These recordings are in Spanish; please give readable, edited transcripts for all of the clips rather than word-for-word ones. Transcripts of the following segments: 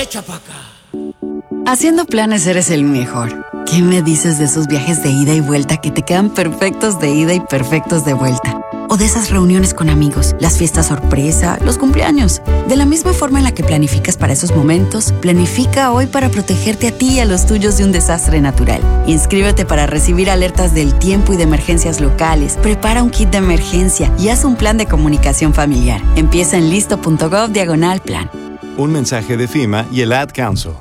Echa pa' acá. Haciendo planes eres el mejor. ¿Qué me dices de esos viajes de ida y vuelta que te quedan perfectos de ida y perfectos de vuelta? O de esas reuniones con amigos, las fiestas sorpresa, los cumpleaños. De la misma forma en la que planificas para esos momentos, planifica hoy para protegerte a ti y a los tuyos de un desastre natural. Inscríbete para recibir alertas del tiempo y de emergencias locales. Prepara un kit de emergencia y haz un plan de comunicación familiar. Empieza en listo.gov/plan. Un mensaje de FEMA y el Ad Council.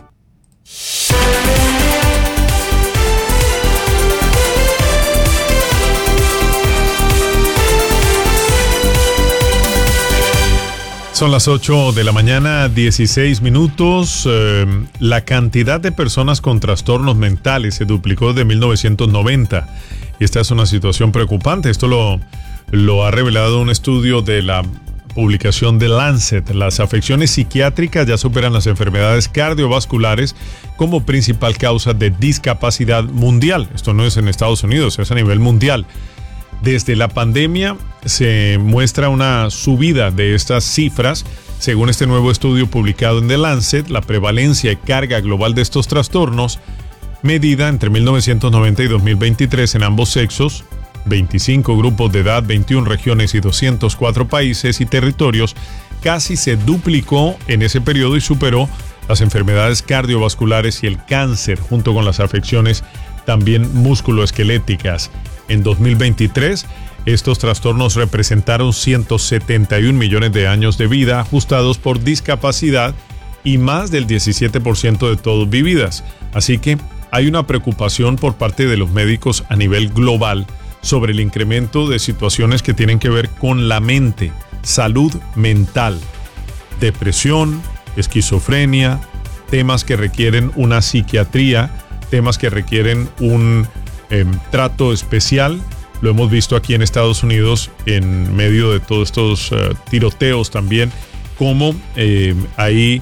Son las 8 de la mañana, 16 minutos. La cantidad de personas con trastornos mentales se duplicó desde 1990. Y esta es una situación preocupante. Esto lo ha revelado un estudio de la publicación de Lancet. Las afecciones psiquiátricas ya superan las enfermedades cardiovasculares como principal causa de discapacidad mundial. Esto no es en Estados Unidos, es a nivel mundial. Desde la pandemia se muestra una subida de estas cifras. Según este nuevo estudio publicado en The Lancet, la prevalencia y carga global de estos trastornos, medida entre 1990 y 2023 en ambos sexos, 25 grupos de edad, 21 regiones y 204 países y territorios, casi se duplicó en ese periodo y superó las enfermedades cardiovasculares y el cáncer, junto con las afecciones también musculoesqueléticas. En 2023, estos trastornos representaron 171 millones de años de vida ajustados por discapacidad y más del 17% de todos vividas. Así que hay una preocupación por parte de los médicos a nivel global sobre el incremento de situaciones que tienen que ver con la mente, salud mental, depresión, esquizofrenia, temas que requieren una psiquiatría, temas que requieren un trato especial. Lo hemos visto aquí en Estados Unidos en medio de todos estos tiroteos también, como hay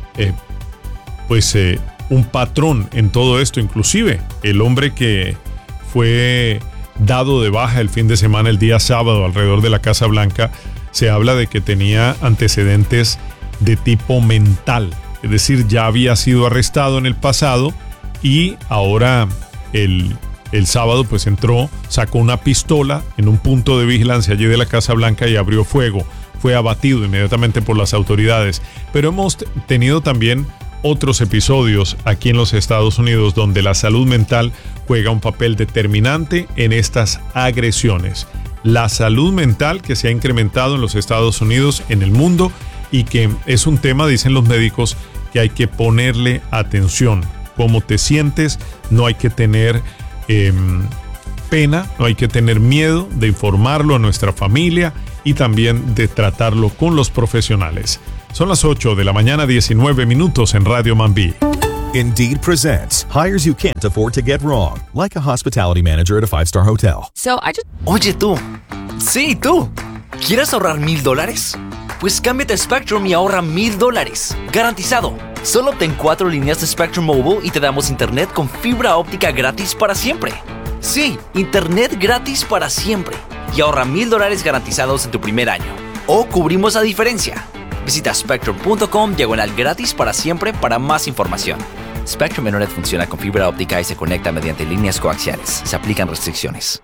un patrón en todo esto. Inclusive el hombre que fue dado de baja el fin de semana, el día sábado, alrededor de la Casa Blanca, se habla de que tenía antecedentes de tipo mental. Es decir, ya había sido arrestado en el pasado y ahora el sábado pues entró, sacó una pistola en un punto de vigilancia allí de la Casa Blanca y abrió fuego. Fue abatido inmediatamente por las autoridades. Pero hemos tenido también otros episodios aquí en los Estados Unidos donde la salud mental juega un papel determinante en estas agresiones. La salud mental que se ha incrementado en los Estados Unidos, en el mundo, y que es un tema, dicen los médicos, que hay que ponerle atención. Cómo te sientes, no hay que tener pena, no hay que tener miedo de informarlo a nuestra familia y también de tratarlo con los profesionales. Son las 8 de la mañana, 19 minutos en Radio Mambí. Indeed presents hires you can't afford to get wrong, like a hospitality manager at a 5-star hotel. Oye tú, sí tú, ¿quieres ahorrar $1,000? Pues cámbiate a Spectrum y ahorra $1,000, garantizado. Solo obtén 4 líneas de Spectrum Mobile y te damos internet con fibra óptica gratis para siempre. Sí, internet gratis para siempre. Y ahorra $1,000 garantizados en tu primer año. O cubrimos la diferencia. Visita spectrum.com/gratis para siempre para más información. Spectrum Internet funciona con fibra óptica y se conecta mediante líneas coaxiales. Se aplican restricciones.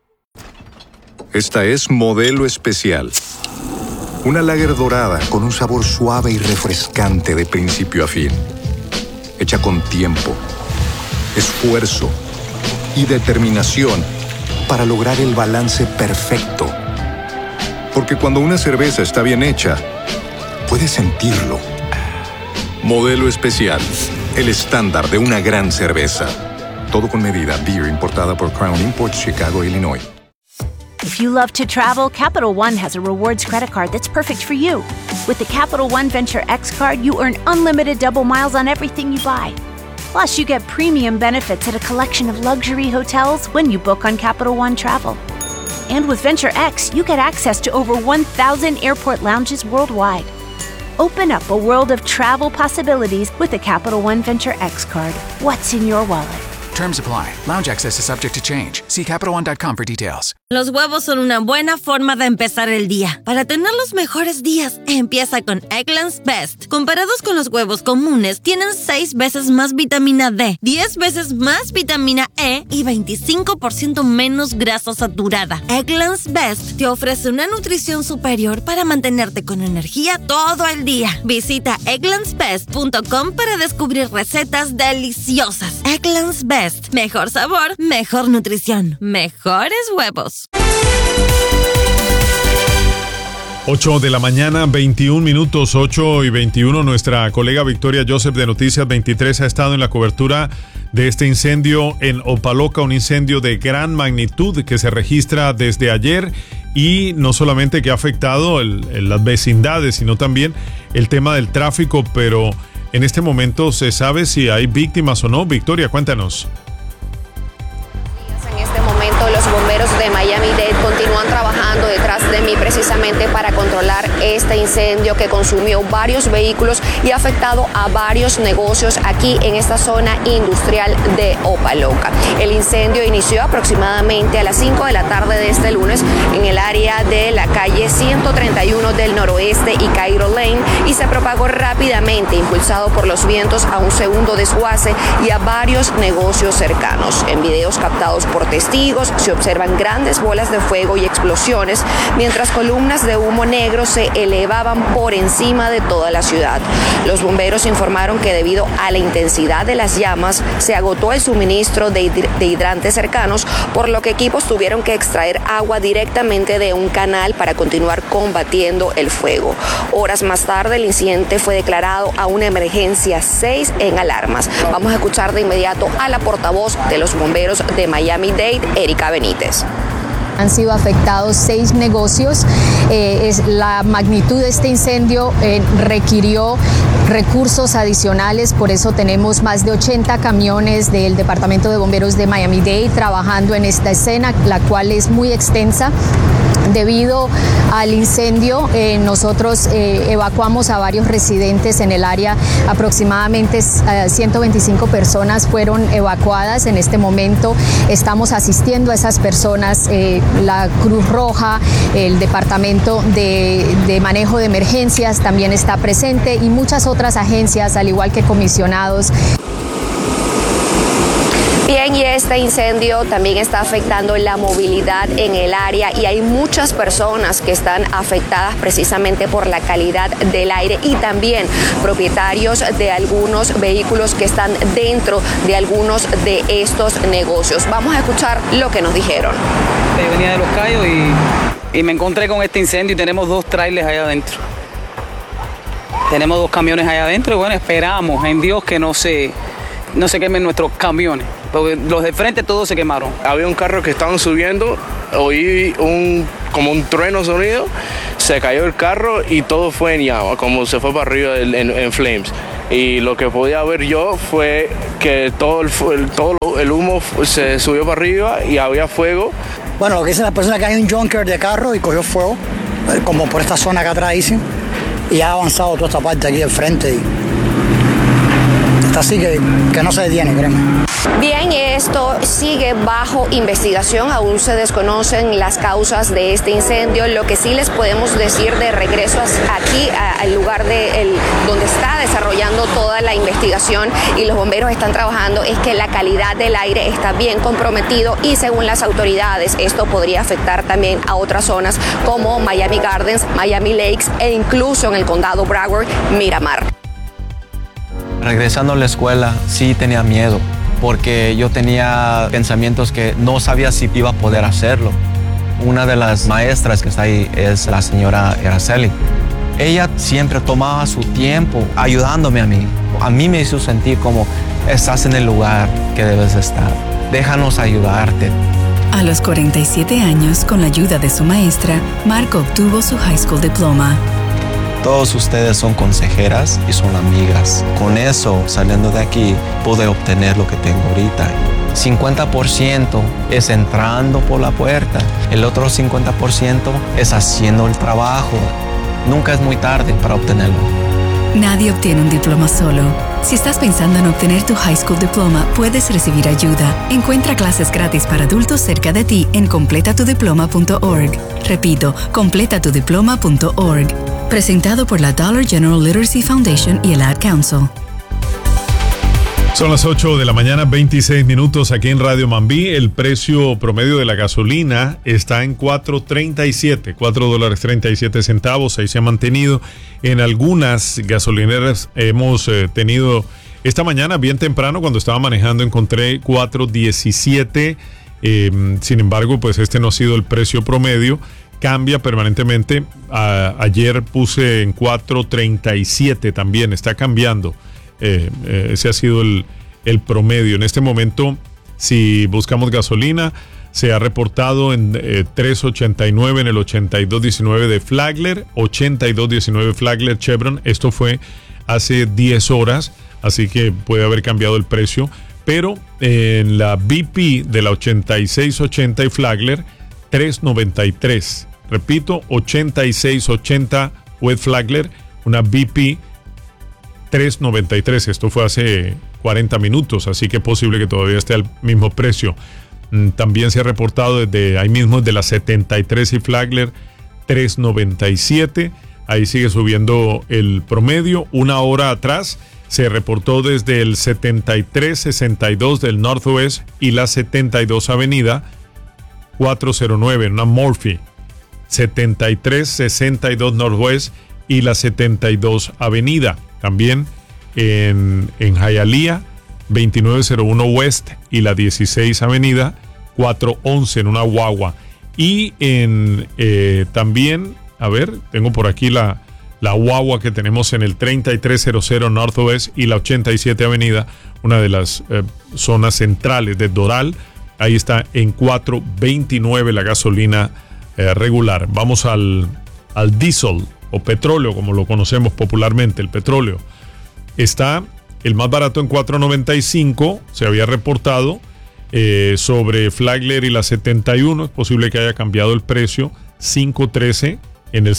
Esta es Modelo Especial. Una lager dorada con un sabor suave y refrescante de principio a fin. Hecha con tiempo, esfuerzo y determinación para lograr el balance perfecto. Porque cuando una cerveza está bien hecha, puedes sentirlo. Modelo Especial, el estándar de una gran cerveza. Todo con medida. Beer importada por Crown Imports, Chicago, Illinois. If you love to travel, Capital One has a rewards credit card that's perfect for you. With the Capital One Venture X card, you earn unlimited double miles on everything you buy. Plus, you get premium benefits at a collection of luxury hotels when you book on Capital One Travel. And with Venture X, you get access to over 1,000 airport lounges worldwide. Open up a world of travel possibilities with the Capital One Venture X card. What's in your wallet? Terms apply. Lounge access is subject to change. See CapitalOne.com for details. Los huevos son una buena forma de empezar el día. Para tener los mejores días, empieza con Eggland's Best. Comparados con los huevos comunes, tienen 6 veces más vitamina D, 10 veces más vitamina E y 25% menos grasa saturada. Eggland's Best te ofrece una nutrición superior para mantenerte con energía todo el día. Visita egglandsbest.com para descubrir recetas deliciosas. Eggland's Best. Mejor sabor, mejor nutrición, mejores huevos. 8 de la mañana, 21 minutos, 8 y 21. Nuestra colega Victoria Joseph de Noticias 23 ha estado en la cobertura de este incendio en Opa-locka, un incendio de gran magnitud que se registra desde ayer y no solamente que ha afectado las vecindades, sino también el tema del tráfico, pero en este momento se sabe si hay víctimas o no. Victoria, cuéntanos. En este momento los bomberos de Miami-Dade continúan trabajando detrás de mí precisamente para controlar este incendio que consumió varios vehículos y ha afectado a varios negocios aquí en esta zona industrial de Opa-locka. El incendio inició aproximadamente a las 5 de la tarde de este lunes en el área de la calle 131 del noroeste y Cairo Lane y se propagó rápidamente, impulsado por los vientos, a un segundo desguace y a varios negocios cercanos. En videos captados por testigos se observan grandes bolas de fuego y explosiones mientras columnas de humo negro se elevaban por encima de toda la ciudad. Los bomberos informaron que debido a la intensidad de las llamas se agotó el suministro de hidrantes cercanos, por lo que equipos tuvieron que extraer agua directamente de un canal para continuar combatiendo el fuego. Horas más tarde el incidente fue declarado a una emergencia 6 en alarmas. Vamos a escuchar de inmediato a la portavoz de los bomberos de Miami-Dade, Erika Benítez. Han sido afectados 6 negocios. La magnitud de este incendio requirió recursos adicionales, por eso tenemos más de 80 camiones del Departamento de Bomberos de Miami-Dade trabajando en esta escena, la cual es muy extensa. Debido al incendio, nosotros evacuamos a varios residentes en el área. Aproximadamente 125 personas fueron evacuadas. En este momento estamos asistiendo a esas personas. La Cruz Roja, el Departamento de Manejo de Emergencias también está presente y muchas otras agencias, al igual que comisionados. Bien, y este incendio también está afectando la movilidad en el área y hay muchas personas que están afectadas precisamente por la calidad del aire y también propietarios de algunos vehículos que están dentro de algunos de estos negocios. Vamos a escuchar lo que nos dijeron. Venía de Los Cayos y me encontré con este incendio y tenemos 2 trailers allá adentro. Tenemos 2 camiones allá adentro y bueno, esperamos en Dios que no se quemen nuestros camiones, porque los de frente todos se quemaron. Había un carro que estaban subiendo, oí como un trueno sonido, se cayó el carro y todo fue en llama, como se fue para arriba en flames. Y lo que podía ver yo fue que todo el humo se subió para arriba y había fuego. Bueno, lo que dicen las personas es que hay un junker de carro y cogió fuego, como por esta zona que atrás dicen, y ha avanzado toda esta parte aquí del frente. Así que no se detiene, créeme. Bien, esto sigue bajo investigación, aún se desconocen las causas de este incendio. Lo que sí les podemos decir de regreso aquí al lugar donde está desarrollando toda la investigación y los bomberos están trabajando es que la calidad del aire está bien comprometido y según las autoridades esto podría afectar también a otras zonas como Miami Gardens, Miami Lakes e incluso en el condado Broward, Miramar. Regresando a la escuela sí tenía miedo porque yo tenía pensamientos que no sabía si iba a poder hacerlo. Una de las maestras que está ahí es la señora Araceli. Ella siempre tomaba su tiempo ayudándome a mí. A mí me hizo sentir como estás en el lugar que debes estar. Déjanos ayudarte. A los 47 años, con la ayuda de su maestra, Mark obtuvo su high school diploma. Todos ustedes son consejeras y son amigas. Con eso, saliendo de aquí, pude obtener lo que tengo ahorita. 50% es entrando por la puerta. El otro 50% es haciendo el trabajo. Nunca es muy tarde para obtenerlo. Nadie obtiene un diploma solo. Si estás pensando en obtener tu high school diploma, puedes recibir ayuda. Encuentra clases gratis para adultos cerca de ti en completatudiploma.org. Repito, completatudiploma.org. Presentado por la Dollar General Literacy Foundation y el Ad Council. Son las 8 de la mañana, 26 minutos aquí en Radio Mambí. El precio promedio de la gasolina está en $4.37, $4.37. Ahí se ha mantenido. En algunas gasolineras hemos tenido esta mañana, bien temprano, cuando estaba manejando, encontré $4.17. Sin embargo, pues este no ha sido el precio promedio. Cambia permanentemente. Ayer puse en $4.37 también. Está cambiando. Ese ha sido el promedio. En este momento, si buscamos gasolina, se ha reportado en $3.89 en el 8219 de Flagler, 8219 Flagler Chevron. Esto fue hace 10 horas, así que puede haber cambiado el precio. Pero en la BP de la 8680 y Flagler, $3.93. Repito, 8680 West Flagler, una BP, $3.93. Esto fue hace 40 minutos, así que es posible que todavía esté al mismo precio. También se ha reportado desde ahí mismo, de la 73 y Flagler, $3.97. Ahí sigue subiendo el promedio. Una hora atrás se reportó desde el 7362 del Northwest y la 72 Avenida, $4.09, una Murphy. 7362 Northwest y la 72 Avenida. También en Hialeah, 2901 West y la 16 Avenida, $4.11 en una guagua. Y también, a ver, tengo por aquí la guagua que tenemos en el 3300 Northwest y la 87 Avenida, una de las zonas centrales de Doral. Ahí está en $4.29 la gasolina regular. Vamos al diésel o petróleo, como lo conocemos popularmente, el petróleo. Está el más barato en $4.95, se había reportado sobre Flagler y la 71. Es posible que haya cambiado el precio. $5.13 en el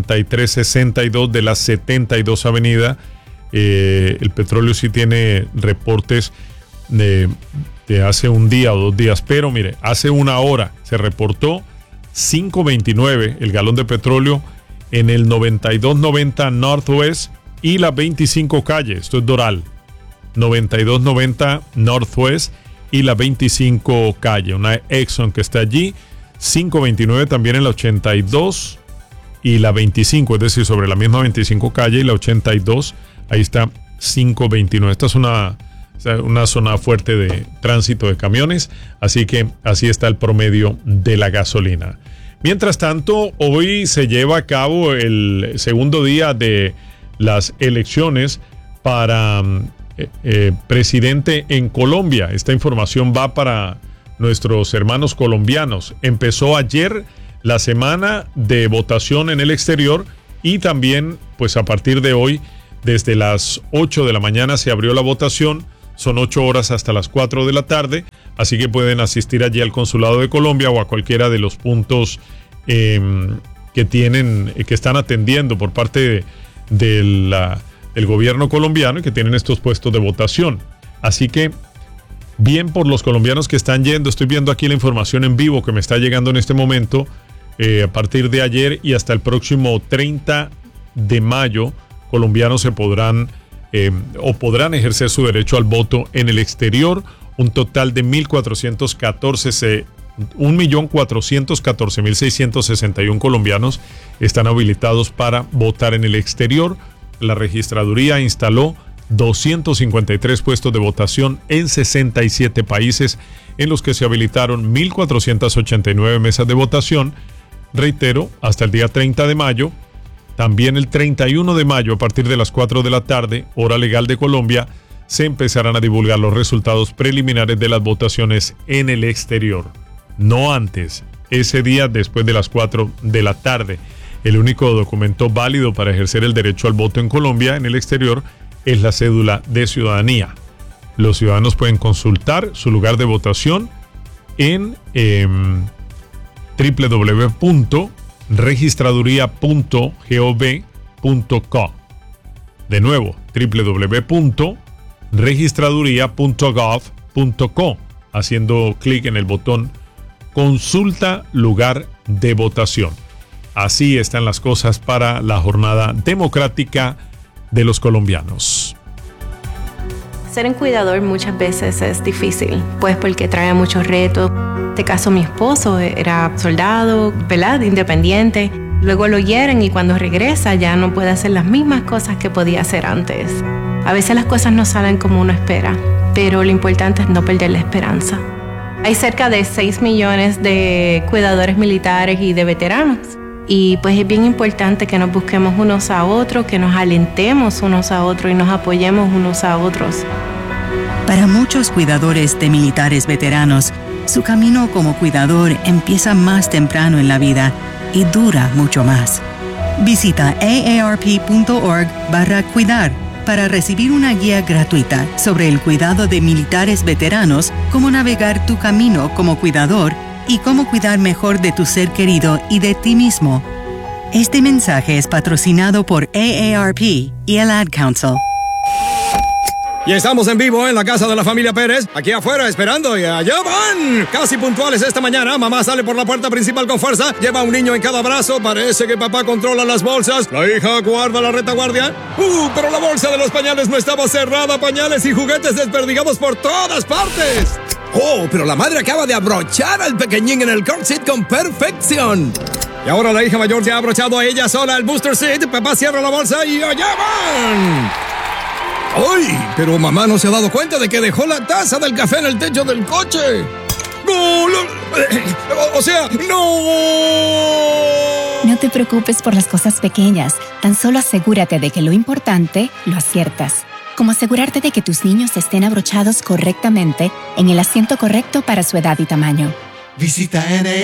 7362 de la 72 Avenida. El petróleo sí tiene reportes de hace un día o 2 días, pero mire, hace una hora se reportó $5.29 el galón de petróleo en el 9290 Northwest y la 25 calle. Esto es Doral. 9290 Northwest y la 25 calle. Una Exxon que está allí. $5.29 también en la 82 y la 25, es decir, sobre la misma 25 calle y la 82. Ahí está $5.29. Esta es una zona fuerte de tránsito de camiones, así que así está el promedio de la gasolina. Mientras tanto, hoy se lleva a cabo el segundo día de las elecciones para presidente en Colombia. Esta información va para nuestros hermanos colombianos. Empezó ayer la semana de votación en el exterior y también, pues a partir de hoy, desde las 8 de la mañana se abrió la votación. Son 8 horas hasta las 4 de la tarde, así que pueden asistir allí al Consulado de Colombia o a cualquiera de los puntos que están atendiendo por parte del gobierno colombiano y que tienen estos puestos de votación. Así que bien por los colombianos que están yendo. Estoy viendo aquí la información en vivo que me está llegando en este momento. A partir de ayer y hasta el próximo 30 de mayo, colombianos se podrán ejercer su derecho al voto en el exterior. Un total de 1.414.661 colombianos están habilitados para votar en el exterior. La registraduría instaló 253 puestos de votación en 67 países, en los que se habilitaron 1.489 mesas de votación. Reitero, hasta el día 30 de mayo. También el 31 de mayo, a partir de las 4 de la tarde, hora legal de Colombia, se empezarán a divulgar los resultados preliminares de las votaciones en el exterior. No antes, ese día después de las 4 de la tarde. El único documento válido para ejercer el derecho al voto en Colombia en el exterior es la cédula de ciudadanía. Los ciudadanos pueden consultar su lugar de votación en www.registraduría.gov.co. De nuevo, www.registraduría.gov.co, haciendo clic en el botón Consulta lugar de votación. Así están las cosas para la jornada democrática de los colombianos. Ser un cuidador muchas veces es difícil, pues porque trae muchos retos. En este caso, mi esposo era soldado, ¿verdad? Independiente. Luego lo hieren y cuando regresa ya no puede hacer las mismas cosas que podía hacer antes. A veces las cosas no salen como uno espera, pero lo importante es no perder la esperanza. Hay cerca de 6 millones de cuidadores militares y de veteranos. Y pues es bien importante que nos busquemos unos a otros, que nos alentemos unos a otros y nos apoyemos unos a otros. Para muchos cuidadores de militares veteranos, su camino como cuidador empieza más temprano en la vida y dura mucho más. Visita aarp.org/cuidar para recibir una guía gratuita sobre el cuidado de militares veteranos, cómo navegar tu camino como cuidador y cómo cuidar mejor de tu ser querido y de ti mismo. Este mensaje es patrocinado por AARP y el Ad Council. Y estamos en vivo en la casa de la familia Pérez, aquí afuera esperando, y allá van. Casi puntuales esta mañana, mamá sale por la puerta principal con fuerza, lleva a un niño en cada brazo, parece que papá controla las bolsas, la hija guarda la retaguardia. Pero la bolsa de los pañales no estaba cerrada, pañales y juguetes desperdigados por todas partes. Pero la madre acaba de abrochar al pequeñín en el car seat con perfección. Y ahora la hija mayor ya ha abrochado a ella sola el booster seat, papá cierra la bolsa y allá van. ¡Ay! Pero mamá no se ha dado cuenta de que dejó la taza del café en el techo del coche. ¡No! O sea, ¡no! No te preocupes por las cosas pequeñas. Tan solo asegúrate de que lo importante lo aciertas. Como asegurarte de que tus niños estén abrochados correctamente en el asiento correcto para su edad y tamaño. Visita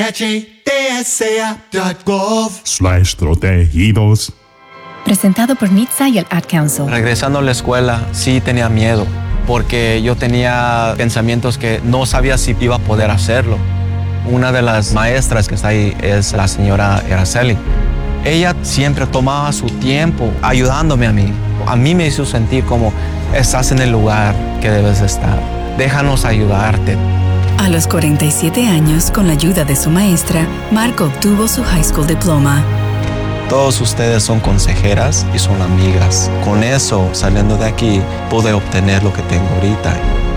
NHTSA.gov/protegidos. Presentado por NHTSA y el Ad Council. Regresando a la escuela, sí tenía miedo, porque yo tenía pensamientos que no sabía si iba a poder hacerlo. Una de las maestras que está ahí es la señora Araceli. Ella siempre tomaba su tiempo ayudándome a mí. A mí me hizo sentir como estás en el lugar que debes estar. Déjanos ayudarte. A los 47 años, con la ayuda de su maestra, Marco obtuvo su high school diploma. Todos ustedes son consejeras y son amigas. Con eso, saliendo de aquí, pude obtener lo que tengo ahorita.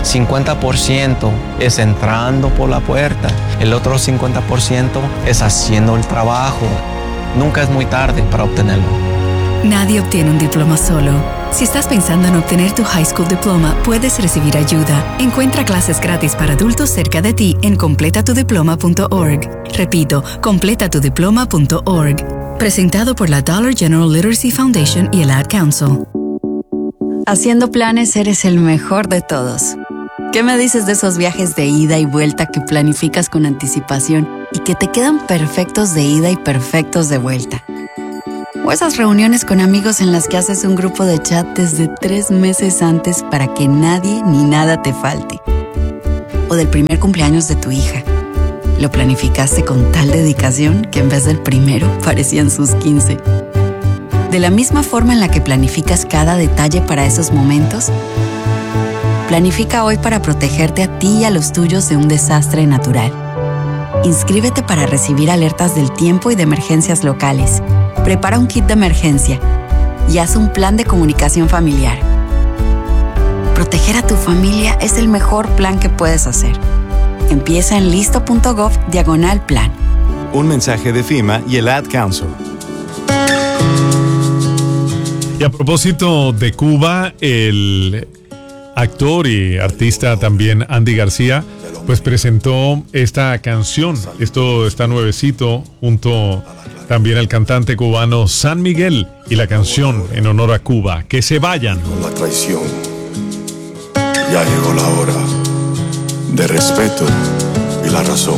50% es entrando por la puerta. El otro 50% es haciendo el trabajo. Nunca es muy tarde para obtenerlo. Nadie obtiene un diploma solo. Si estás pensando en obtener tu high school diploma, puedes recibir ayuda. Encuentra clases gratis para adultos cerca de ti en completatudiploma.org. Repito, completatudiploma.org. Presentado por la Dollar General Literacy Foundation y el Ad Council. Haciendo planes eres el mejor de todos. ¿Qué me dices de esos viajes de ida y vuelta que planificas con anticipación y que te quedan perfectos de ida y perfectos de vuelta? O esas reuniones con amigos en las que haces un grupo de chat desde 3 meses antes para que nadie ni nada te falte. O del primer cumpleaños de tu hija. Lo planificaste con tal dedicación que en vez del primero parecían sus 15. De la misma forma en la que planificas cada detalle para esos momentos, planifica hoy para protegerte a ti y a los tuyos de un desastre natural. Inscríbete para recibir alertas del tiempo y de emergencias locales. Prepara un kit de emergencia y haz un plan de comunicación familiar. Proteger a tu familia es el mejor plan que puedes hacer. Empieza en listo.gov/plan. Un mensaje de FEMA y el Ad Council. Y a propósito de Cuba, el actor y artista también Andy García, pues presentó esta canción. Esto está nuevecito, junto también al cantante cubano San Miguel, y la canción en honor a Cuba, Que se vayan. Con la traición, ya llegó la hora de respeto y la razón.